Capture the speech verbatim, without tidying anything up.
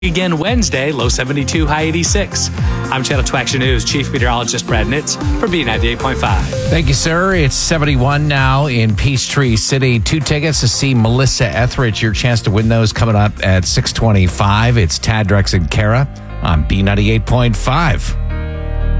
Again Wednesday, low seventy-two, high eighty-six. I'm Channel two Action News Chief Meteorologist Brad Nitz for B ninety-eight point five. Thank you, sir. It's seventy-one now in Peachtree City. Two tickets to see Melissa Etheridge. Your chance to win those coming up at six twenty-five. It's Tad, Drex, and Kara on B ninety-eight point five.